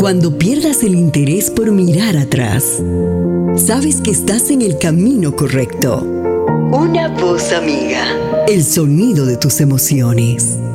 Cuando pierdas el interés por mirar atrás, sabes que estás en el camino correcto. Una voz amiga. El sonido de tus emociones.